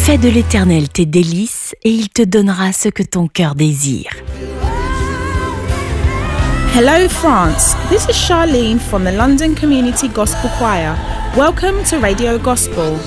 Fais de l'Éternel tes délices et il te donnera ce que ton cœur désire. Hello France, this is Charlene from the London Community Gospel Choir. Welcome to Radio Gospel.